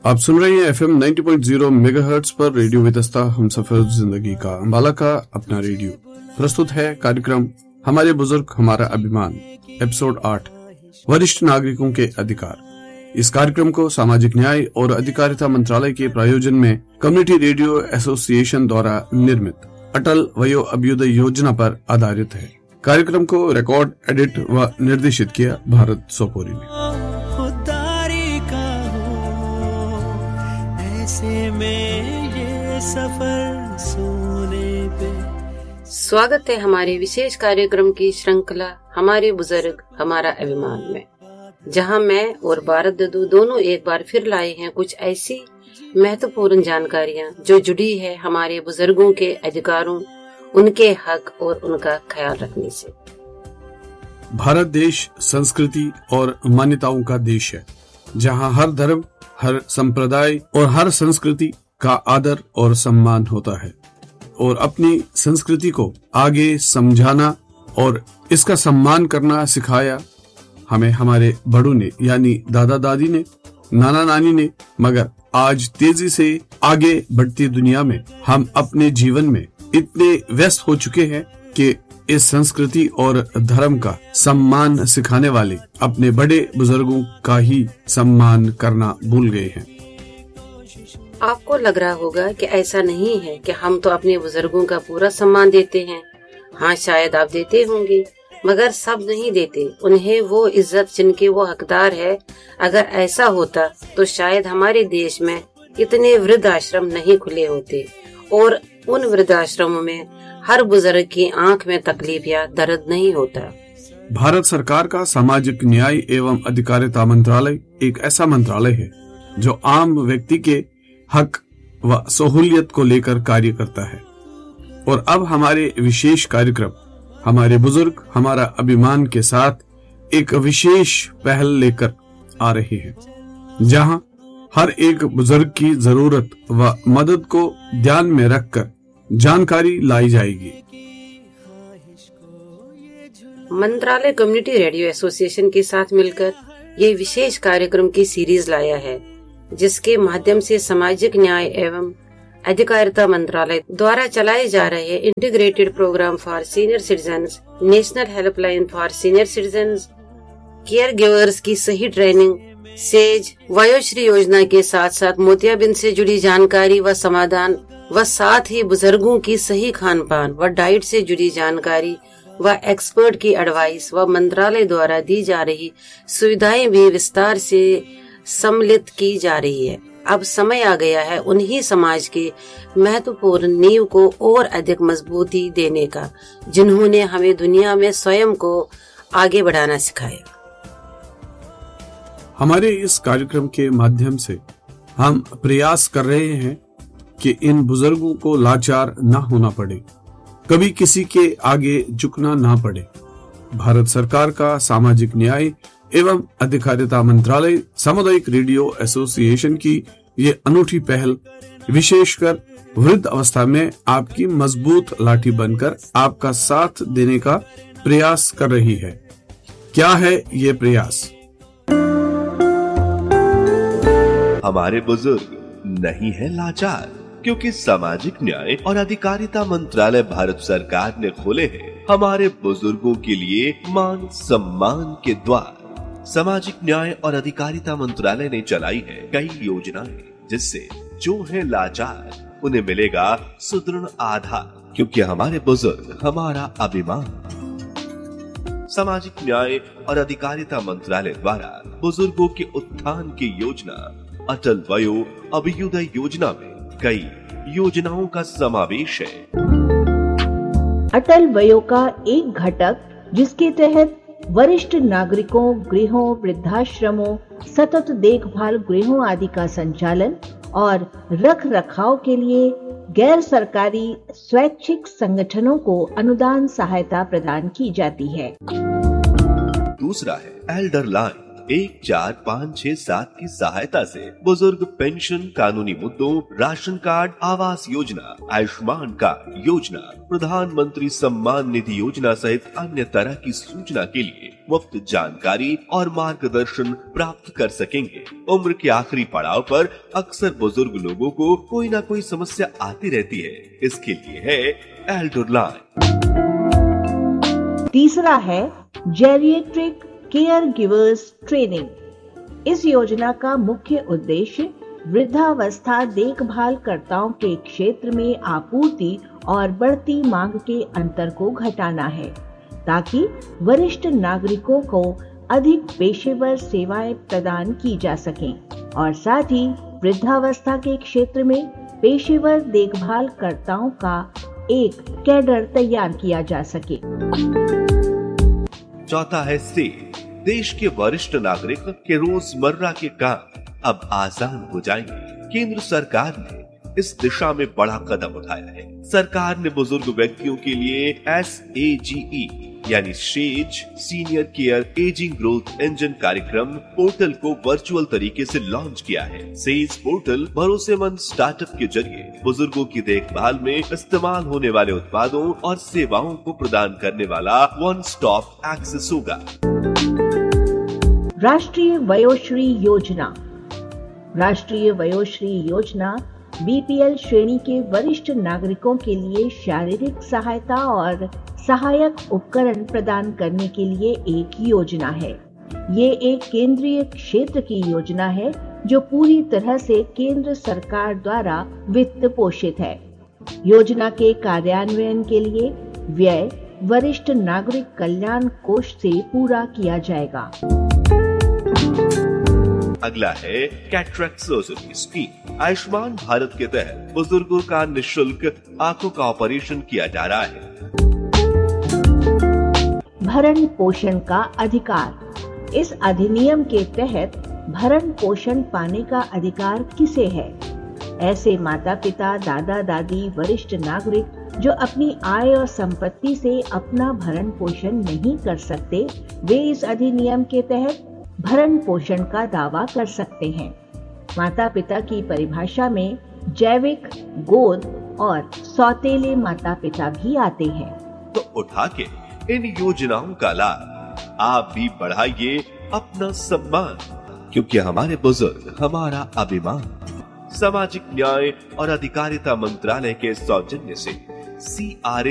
आप सुन रहे हैं एफएम 90.0 मेगाहर्ट्ज पर रेडियो विदस्ता हम सफर जिंदगी का अंबाला का अपना रेडियो। प्रस्तुत है कार्यक्रम हमारे बुजुर्ग हमारा अभिमान, एपिसोड 8 वरिष्ठ नागरिकों के अधिकार। इस कार्यक्रम को सामाजिक न्याय और अधिकारिता मंत्रालय के प्रायोजन में कम्युनिटी रेडियो एसोसिएशन द्वारा निर्मित अटल वयो अभ्युदय योजना पर आधारित है। कार्यक्रम को रिकॉर्ड, एडिट व निर्देशित किया भारत सोपोरी ने। स्वागत है हमारे विशेष कार्यक्रम की श्रृंखला हमारे बुजुर्ग हमारा अभिमान में, जहां मैं और भारत ददू दोनों एक बार फिर लाए हैं कुछ ऐसी महत्वपूर्ण जानकारियां जो जुड़ी है हमारे बुजुर्गों के अधिकारों, उनके हक और उनका ख्याल रखने से। भारत देश संस्कृति और मान्यताओं का देश है, जहां हर धर्म, हर संप्रदाय और हर संस्कृति का आदर और सम्मान होता है। और अपनी संस्कृति को आगे समझाना और इसका सम्मान करना सिखाया हमें हमारे बड़ों ने, यानी दादा दादी ने, नाना नानी ने। मगर आज तेजी से आगे बढ़ती दुनिया में हम अपने जीवन में इतने व्यस्त हो चुके हैं कि इस संस्कृति और धर्म का सम्मान सिखाने वाले अपने बड़े बुजुर्गों का ही सम्मान करना भूल गए हैं। आपको लग रहा होगा कि ऐसा नहीं है कि हम तो अपने बुजुर्गों का पूरा सम्मान देते हैं। हाँ, शायद आप देते होंगे, मगर सब नहीं देते उन्हें वो इज्जत जिनके वो हकदार है। अगर ऐसा होता तो शायद हमारे देश में इतने वृद्ध आश्रम नहीं खुले होते और उन वृद्धाश्रमों में हर बुजुर्ग की आंख में तकलीफ या दर्द नहीं होता। भारत सरकार का सामाजिक न्याय एवं अधिकारिता मंत्रालय एक ऐसा मंत्रालय है जो आम व्यक्ति के हक व सहूलियत को लेकर कार्य करता है। और अब हमारे विशेष कार्यक्रम हमारे बुजुर्ग हमारा अभिमान के साथ एक विशेष पहल लेकर आ रहे हैं, जहां हर एक बुजुर्ग की जरूरत व मदद को ध्यान में रखकर जानकारी लाई जाएगी। मंत्रालय कम्युनिटी रेडियो एसोसिएशन के साथ मिलकर ये विशेष कार्यक्रम की सीरीज लाया है, जिसके माध्यम से सामाजिक न्याय एवं अधिकारिता मंत्रालय द्वारा चलाए जा रहे integrated programme for senior citizens, national helpline for senior citizens, care givers की सही ट्रेनिंग, सेज वयोश्री योजना के साथ साथ मोतियाबिंद से जुड़ी जानकारी व समाधान व साथ ही बुजुर्गों की सही खान पान व डाइट से जुड़ी जानकारी व एक्सपर्ट की एडवाइस व मंत्रालय द्वारा दी जा रही सुविधाएं भी विस्तार से सम्मिलित की जा रही है। अब समय आ गया है उन्हीं समाज के महत्वपूर्ण नींव को और अधिक मजबूती देने का, जिन्होंने हमें दुनिया में स्वयं को आगे बढ़ाना सिखाया। हमारे इस कार्यक्रम के माध्यम से हम प्रयास कर रहे हैं कि इन बुजुर्गों को लाचार न होना पड़े, कभी किसी के आगे झुकना ना पड़े। भारत सरकार का सामाजिक न्याय एवं अधिकारिता मंत्रालय सामुदायिक रेडियो एसोसिएशन की ये अनूठी पहल विशेषकर वृद्ध अवस्था में आपकी मजबूत लाठी बनकर आपका साथ देने का प्रयास कर रही है। क्या है ये प्रयास? हमारे बुजुर्ग नहीं है लाचार, क्योंकि सामाजिक न्याय और अधिकारिता मंत्रालय भारत सरकार ने खोले हैं हमारे बुजुर्गों के लिए मान सम्मान के द्वार। सामाजिक न्याय और अधिकारिता मंत्रालय ने चलाई है कई योजनाएं, जिससे जो है लाचार उन्हें मिलेगा सुदृढ़ आधार, क्योंकि हमारे बुजुर्ग हमारा अभिमान। सामाजिक न्याय और अधिकारिता मंत्रालय द्वारा बुजुर्गों के उत्थान की योजना अटल वयो अभ्युदय योजना में कई योजनाओं का समावेश है। अटल वयो का एक घटक, जिसके तहत वरिष्ठ नागरिकों, गृहों, वृद्धाश्रमों, सतत देखभाल गृहों आदि का संचालन और रख रखाव के लिए गैर सरकारी स्वैच्छिक संगठनों को अनुदान सहायता प्रदान की जाती है। दूसरा है एल्डर लाइन, 145667 की सहायता से बुजुर्ग पेंशन, कानूनी मुद्दों, ration card, Awas Yojana, Ayushman card योजना, प्रधानमंत्री सम्मान निधि योजना सहित अन्य तरह की सूचना के लिए मुफ्त जानकारी और मार्गदर्शन प्राप्त कर सकेंगे। उम्र के आखिरी पड़ाव पर अक्सर बुजुर्ग लोगों को कोई ना कोई समस्या आती रहती है। इसके लिए है एल्डर लाइन। तीसरा है जेरिएट्रिक केयर गिवर्स ट्रेनिंग। इस योजना का मुख्य उद्देश्य वृद्धावस्था देखभालकर्ताओं के क्षेत्र में आपूर्ति और बढ़ती मांग के अंतर को घटाना है, ताकि वरिष्ठ नागरिकों को अधिक पेशेवर सेवाएं प्रदान की जा सकें और साथ ही वृद्धावस्था के क्षेत्र में पेशेवर देखभालकर्ताओं का एक कैडर तैयार किया जा सके। चौथा है सेव। देश के वरिष्ठ नागरिक के रोजमर्रा के काम अब आसान हो जाएंगे। केंद्र सरकार ने इस दिशा में बड़ा कदम उठाया है। सरकार ने बुजुर्ग व्यक्तियों के लिए SAGE यानी says senior care ageing growth engine कार्यक्रम पोर्टल को वर्चुअल तरीके से लॉन्च किया है। सेज पोर्टल भरोसेमंद स्टार्टअप के जरिए बुजुर्गों की देखभाल में इस्तेमाल होने वाले उत्पादों और सेवाओं को प्रदान करने वाला वन स्टॉप एक्सेस होगा। राष्ट्रीय वयोश्री योजना। राष्ट्रीय वयोश्री योजना BPL श्रेणी के वरिष्ठ नागरिकों के लिए शारीरिक सहायता और सहायक उपकरण प्रदान करने के लिए एक योजना है। ये एक केंद्रीय क्षेत्र की योजना है जो पूरी तरह से केंद्र सरकार द्वारा वित्त पोषित है। योजना के कार्यान्वयन के लिए व्यय वरिष्ठ नागरिक कल्याण कोष से पूरा किया जाएगा। अगला है cataract surgery scheme. Ayushman Bharat के तहत बुजुर्गों का निःशुल्क आंखों का ऑपरेशन किया जा रहा है। भरण पोषण का अधिकार। इस अधिनियम के तहत भरण पोषण पाने का अधिकार किसे है? ऐसे माता पिता, दादा दादी, वरिष्ठ नागरिक जो अपनी आय और संपत्ति से अपना भरण पोषण नहीं कर सकते, वे इस अधिनियम के तहत भरण पोषण का दावा कर सकते हैं। माता पिता की परिभाषा में जैविक, गोद और सौतेले माता पिता भी आते हैं। तो उठा के इन योजनाओं का लाभ आप भी बढ़ाइए अपना सम्मान, क्योंकि हमारे बुजुर्ग हमारा अभिमान। सामाजिक न्याय और अधिकारिता मंत्रालय के सौजन्य से CRA